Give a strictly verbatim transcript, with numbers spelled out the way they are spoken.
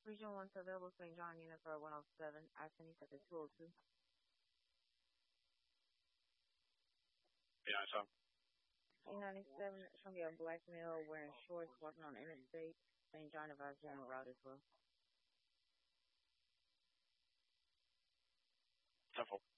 Region one to available Saint John unit for one oh seven. I finished at the two oh two. Yeah, I saw. eight ninety-seven, showing you a black male wearing shorts walking on the interstate. Saint John advised general route as well. ten four.